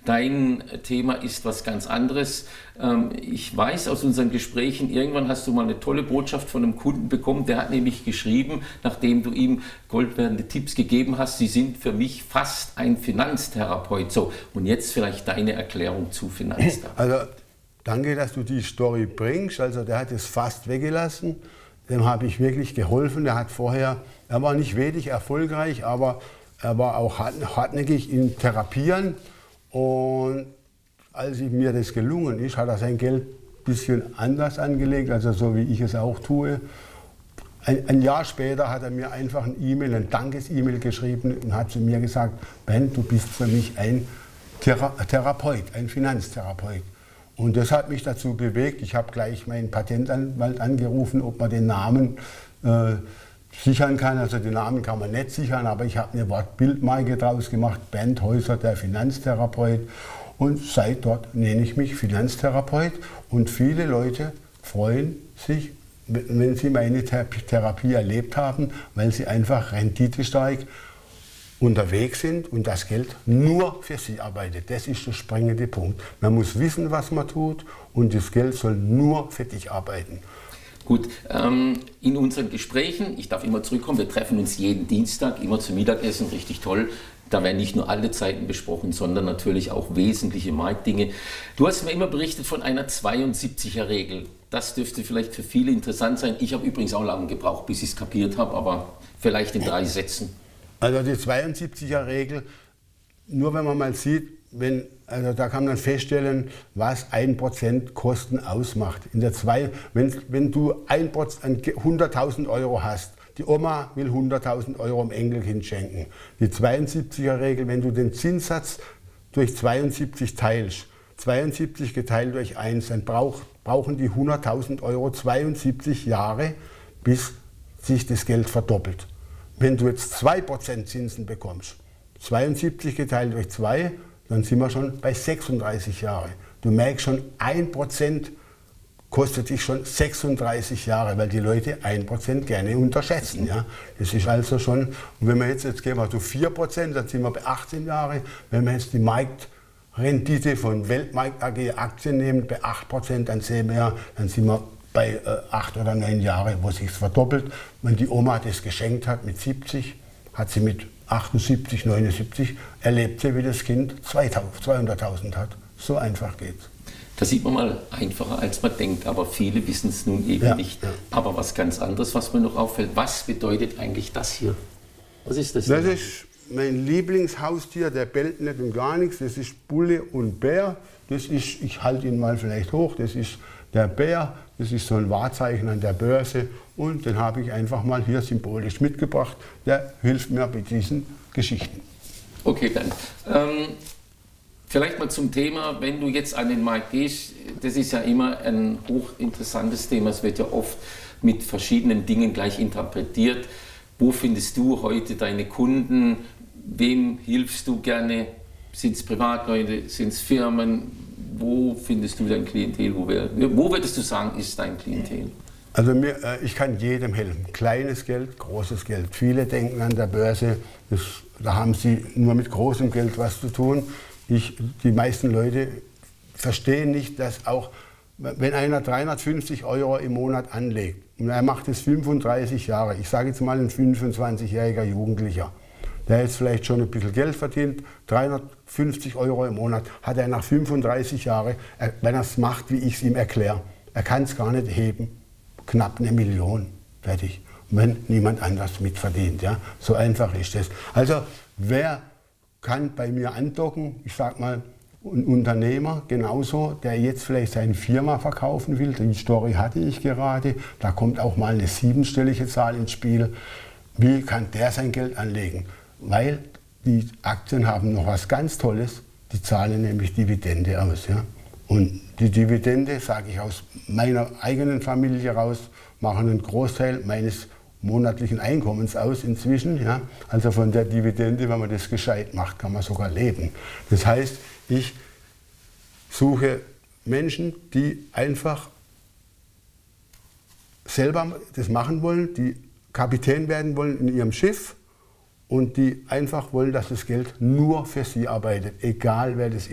Dein Thema ist was ganz anderes. Ich weiß aus unseren Gesprächen, irgendwann hast du mal eine tolle Botschaft von einem Kunden bekommen, der hat nämlich geschrieben, nachdem du ihm goldwerdende Tipps gegeben hast, sie sind für mich fast ein Finanztherapeut. So, und jetzt vielleicht deine Erklärung zu Finanztherapeut. Also, danke, dass du die Story bringst. Also der hat es fast weggelassen. Dem habe ich wirklich geholfen. Er war nicht wenig erfolgreich, aber er war auch hartnäckig in Therapien. Und als mir das gelungen ist, hat er sein Geld ein bisschen anders angelegt, also so wie ich es auch tue. Ein Jahr später hat er mir einfach ein Dankes-E-Mail geschrieben und hat zu mir gesagt, Ben, du bist für mich ein Therapeut, ein Finanztherapeut. Und das hat mich dazu bewegt. Ich habe gleich meinen Patentanwalt angerufen, ob man den Namen sichern kann. Also den Namen kann man nicht sichern, aber ich habe eine Wortbildmarke draus gemacht, Bernd Häuser, der Finanztherapeut. Und seit dort nenne ich mich Finanztherapeut. Und viele Leute freuen sich, wenn sie meine Therapie erlebt haben, weil sie einfach renditestark unterwegs sind und das Geld nur für sie arbeitet. Das ist der springende Punkt. Man muss wissen, was man tut und das Geld soll nur für dich arbeiten. Gut, in unseren Gesprächen, ich darf immer zurückkommen, wir treffen uns jeden Dienstag, immer zum Mittagessen, richtig toll. Da werden nicht nur alle Zeiten besprochen, sondern natürlich auch wesentliche Marktdinge. Du hast mir immer berichtet von einer 72er-Regel. Das dürfte vielleicht für viele interessant sein. Ich habe übrigens auch lange gebraucht, bis ich es kapiert habe, aber vielleicht in 3 Sätzen. Also die 72er-Regel, nur wenn man mal sieht, da kann man feststellen, was 1% Kosten ausmacht. Wenn du 100.000 Euro hast, die Oma will 100.000 Euro dem Enkelkind schenken. Die 72er-Regel, wenn du den Zinssatz durch 72 teilst, 72 geteilt durch 1, dann brauchen die 100.000 Euro 72 Jahre, bis sich das Geld verdoppelt. Wenn du jetzt 2% Zinsen bekommst, 72 geteilt durch 2, dann sind wir schon bei 36 Jahren. Du merkst schon, 1% kostet dich schon 36 Jahre, weil die Leute 1% gerne unterschätzen. Ja? Das ist also schon, und wenn wir jetzt gehen wir zu 4%, dann sind wir bei 18 Jahre. Wenn wir jetzt die Marktrendite von Weltmarkt AG Aktien nehmen, bei 8%, dann sind wir bei 8 oder 9 Jahren, wo sich verdoppelt. Wenn die Oma das geschenkt hat mit 70, hat sie mit 78, 79, erlebt sie, wie das Kind 200.000 hat. So einfach geht's. Da sieht man mal einfacher, als man denkt, aber viele wissen es nun eben nicht. Ja. Aber was ganz anderes, was mir noch auffällt, was bedeutet eigentlich das hier? Was ist das? Das ist mein Lieblingshaustier, der bellt nicht und gar nichts. Das ist Bulle und Bär. Das ist, ich halte ihn mal vielleicht hoch, das ist der Bär. Das ist so ein Wahrzeichen an der Börse und den habe ich einfach mal hier symbolisch mitgebracht. Der hilft mir bei diesen Geschichten. Okay, Bernd. Vielleicht mal zum Thema, wenn du jetzt an den Markt gehst, das ist ja immer ein hochinteressantes Thema, es wird ja oft mit verschiedenen Dingen gleich interpretiert. Wo findest du heute deine Kunden? Wem hilfst du gerne? Sind es Privatleute, sind es Firmen? Wo findest du dein Klientel? Wo würdest du sagen, ist dein Klientel? Also ich kann jedem helfen. Kleines Geld, großes Geld. Viele denken an der Börse, da haben sie nur mit großem Geld was zu tun. Die meisten Leute verstehen nicht, dass auch, wenn einer 350 Euro im Monat anlegt und er macht es 35 Jahre, ich sage jetzt mal ein 25-jähriger Jugendlicher, der jetzt vielleicht schon ein bisschen Geld verdient, 350 Euro im Monat, hat er nach 35 Jahren, wenn er es macht, wie ich es ihm erkläre, er kann es gar nicht heben, knapp 1 Million, fertig, wenn niemand anders mitverdient. Ja? So einfach ist es. Also wer kann bei mir andocken, ich sag mal, ein Unternehmer genauso, der jetzt vielleicht seine Firma verkaufen will, die Story hatte ich gerade, da kommt auch mal eine 7-stellige Zahl ins Spiel, wie kann der sein Geld anlegen? Weil die Aktien haben noch was ganz Tolles, die zahlen nämlich Dividende aus. Ja? Und die Dividende, sage ich aus meiner eigenen Familie raus, machen einen Großteil meines monatlichen Einkommens aus inzwischen. Ja? Also von der Dividende, wenn man das gescheit macht, kann man sogar leben. Das heißt, ich suche Menschen, die einfach selber das machen wollen, die Kapitän werden wollen in ihrem Schiff und die einfach wollen, dass das Geld nur für sie arbeitet, egal wer das ist.